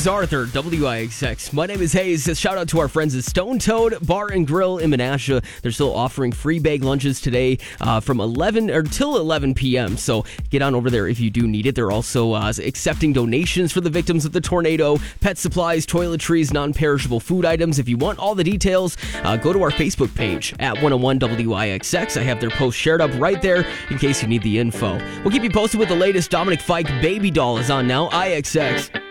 Arthur, WIXX. My name is Hayes. Shout out to our friends at Stone Toad Bar and Grill in Menasha. They're still offering free bag lunches today from 11 or till 11 p.m. So get on over there if you do need it. They're also accepting donations for the victims of the tornado, pet supplies, toiletries, non-perishable food items. If you want all the details, go to our Facebook page at 101 WIXX. I have their post shared up right there in case you need the info. We'll keep you posted with the latest. Dominic Fike Baby Doll is on now. IXX.